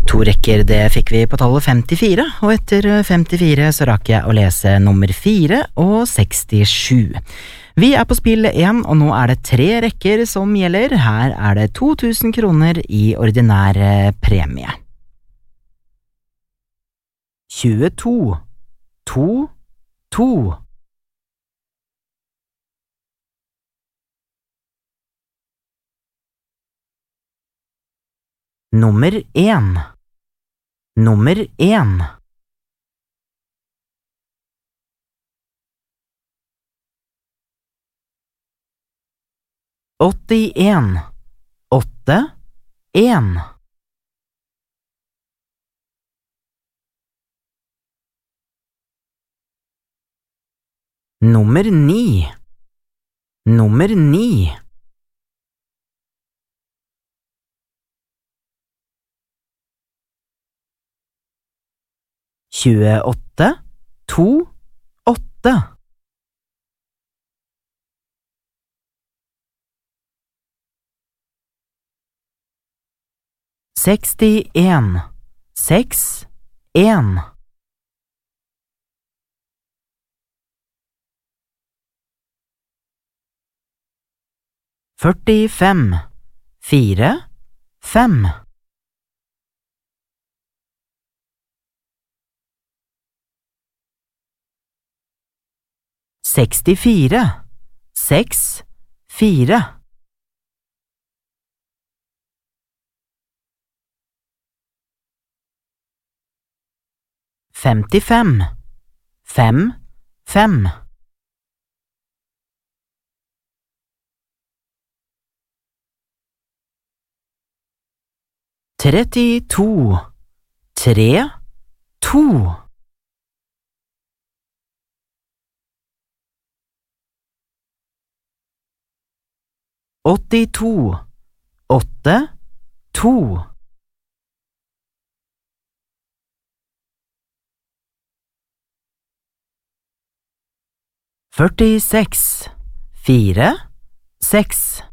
To rekker det fikk vi på tallet 54, og etter 54 så rakk jeg å lese nummer 4 og 67. Vi på spill 1, og nå det 3 rekker som gjelder. Her det 2000 kroner i ordinær premie. 22, 2, 2. Nummer 1. Nummer 1. 81. 8, 1. 9. Nummer 9. 28, 2, 8. 61, 6, 1. 45, 4, 5. 64, 6, 4. 55, 5, 5. 32, 3, 2. 82, 8, 2. 46, 4, 6.